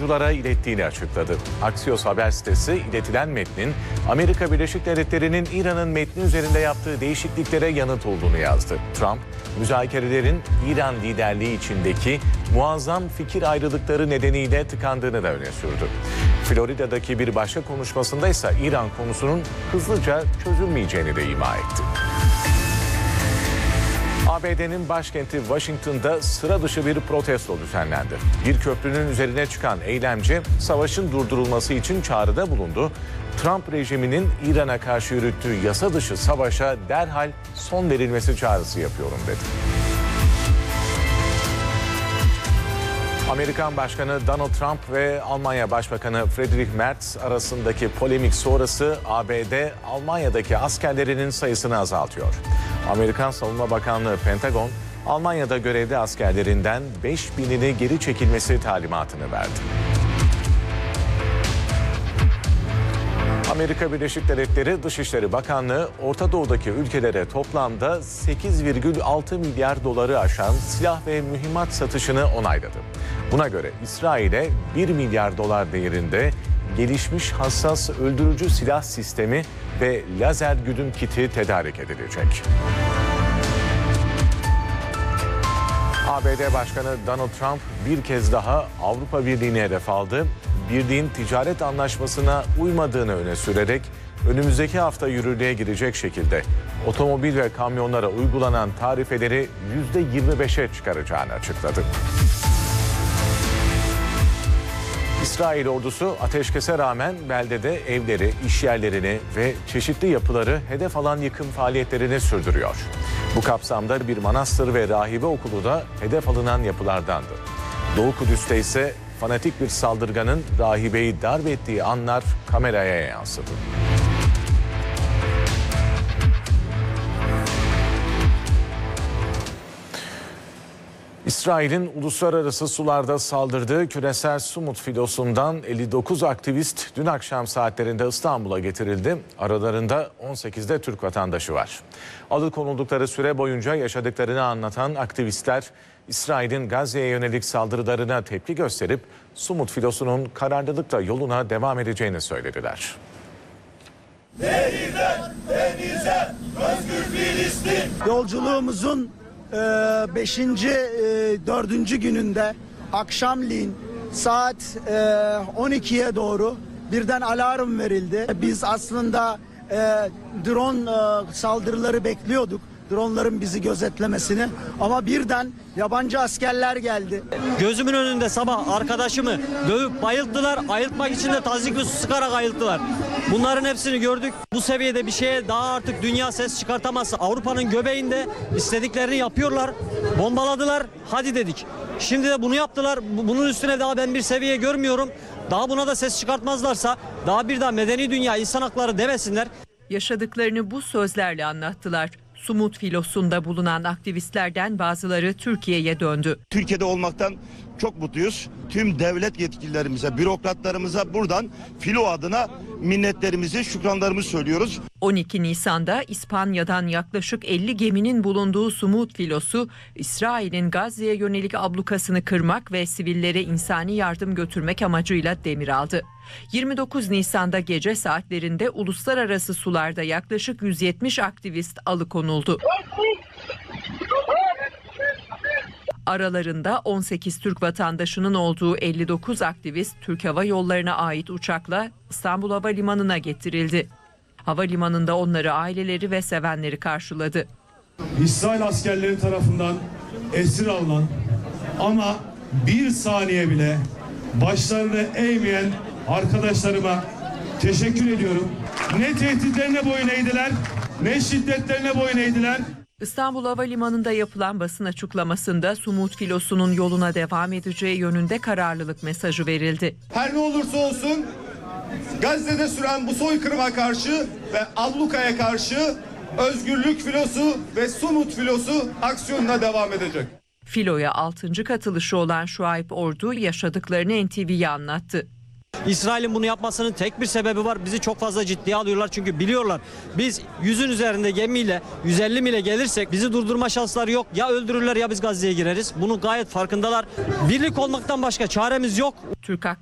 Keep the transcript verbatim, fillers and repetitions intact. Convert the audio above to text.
oyunculara ilettiğini açıkladı. Axios haber sitesi iletilen metnin Amerika Birleşik Devletleri'nin İran'ın metni üzerinde yaptığı değişikliklere yanıt olduğunu yazdı. Trump, müzakerelerin İran liderliği içindeki muazzam fikir ayrılıkları nedeniyle tıkandığını da öne sürdü. Florida'daki bir başka konuşmasında ise İran konusunun hızlıca çözülmeyeceğini de ima etti. A B D'nin başkenti Washington'da sıra dışı bir protesto düzenlendi. Bir köprünün üzerine çıkan eylemci savaşın durdurulması için çağrıda bulundu. Trump rejiminin İran'a karşı yürüttüğü yasa dışı savaşa derhal son verilmesi çağrısı yapıyorum dedi. Amerikan Başkanı Donald Trump ve Almanya Başbakanı Friedrich Merz arasındaki polemik sonrası A B D Almanya'daki askerlerinin sayısını azaltıyor. Amerikan Savunma Bakanlığı Pentagon, Almanya'da görevli askerlerinden beş binini geri çekilmesi talimatını verdi. Amerika Birleşik Devletleri Dışişleri Bakanlığı, Orta Doğu'daki ülkelere toplamda sekiz virgül altı milyar doları aşan silah ve mühimmat satışını onayladı. Buna göre İsrail'e bir milyar dolar değerinde gelişmiş hassas öldürücü silah sistemi ve lazer güdüm kiti tedarik edilecek. A B D Başkanı Donald Trump bir kez daha Avrupa Birliği'ne hedef aldı. Birliğin ticaret anlaşmasına uymadığını öne sürerek önümüzdeki hafta yürürlüğe girecek şekilde otomobil ve kamyonlara uygulanan tarifeleri yüzde yirmi beşe çıkaracağını açıkladı. İsrail ordusu ateşkese rağmen beldede evleri, işyerlerini ve çeşitli yapıları hedef alan yıkım faaliyetlerini sürdürüyor. Bu kapsamda bir manastır ve rahibe okulu da hedef alınan yapılardandı. Doğu Kudüs'te ise fanatik bir saldırganın rahibeyi darp ettiği anlar kameraya yansıdı. İsrail'in uluslararası sularda saldırdığı küresel Sumut filosundan elli dokuz aktivist dün akşam saatlerinde İstanbul'a getirildi. Aralarında on sekizde Türk vatandaşı var. Alıkonuldukları süre boyunca yaşadıklarını anlatan aktivistler, İsrail'in Gazze'ye yönelik saldırılarına tepki gösterip Sumut filosunun kararlılıkla yoluna devam edeceğini söylediler. Denizden denize özgür Filistin. Yolculuğumuzun beşinci dördüncü gününde akşamleyin saat on ikiye doğru birden alarm verildi. Biz aslında drone saldırıları bekliyorduk. Dronların bizi gözetlemesini, ama birden yabancı askerler geldi. Gözümün önünde sabah arkadaşımı dövüp bayılttılar. Ayıltmak için de tazikli su sıkarak ayılttılar. Bunların hepsini gördük. Bu seviyede bir şeye daha artık dünya ses çıkartamaz. Avrupa'nın göbeğinde istediklerini yapıyorlar. Bombaladılar. Hadi dedik. Şimdi de bunu yaptılar. Bunun üstüne daha ben bir seviye görmüyorum. Daha buna da ses çıkartmazlarsa daha bir daha medeni dünya, insan hakları demesinler. Yaşadıklarını bu sözlerle anlattılar. Sumut filosunda bulunan aktivistlerden bazıları Türkiye'ye döndü. Türkiye'de olmaktan çok mutluyuz. Tüm devlet yetkililerimize, bürokratlarımıza buradan filo adına minnetlerimizi, şükranlarımızı söylüyoruz. on iki Nisan'da İspanya'dan yaklaşık elli geminin bulunduğu Sumut filosu, İsrail'in Gazze'ye yönelik ablukasını kırmak ve sivillere insani yardım götürmek amacıyla demir aldı. yirmi dokuz Nisan'da gece saatlerinde uluslararası sularda yaklaşık yüz yetmiş aktivist alıkonuldu. Aralarında on sekiz Türk vatandaşının olduğu elli dokuz aktivist Türk Hava Yolları'na ait uçakla İstanbul Havalimanı'na getirildi. Havalimanında onları aileleri ve sevenleri karşıladı. İsrail askerleri tarafından esir alınan ama bir saniye bile başlarını eğmeyen arkadaşlarıma teşekkür ediyorum. Ne tehditlerine boyun eğdiler, ne şiddetlerine boyun eğdiler. İstanbul Havalimanı'nda yapılan basın açıklamasında Sumut filosunun yoluna devam edeceği yönünde kararlılık mesajı verildi. Her ne olursa olsun Gazze'de süren bu soykırıma karşı ve ablukaya karşı özgürlük filosu ve Sumut filosu aksiyonuna devam edecek. Filoya altıncı katılışı olan Şuayb Ordu yaşadıklarını N T V'ye anlattı. İsrail'in bunu yapmasının tek bir sebebi var. Bizi çok fazla ciddiye alıyorlar çünkü biliyorlar. Biz yüzün üzerinde gemiyle yüz elli mile gelirsek bizi durdurma şansları yok. Ya öldürürler ya biz Gazze'ye gireriz. Bunu gayet farkındalar. Birlik olmaktan başka çaremiz yok. Türk